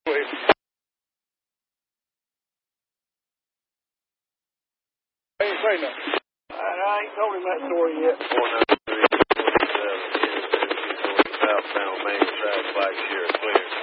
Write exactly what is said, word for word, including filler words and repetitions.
I ain't say nothing. I, I ain't told him that story yet. four nine three, four seven, southbound main track, Black Shear, clear.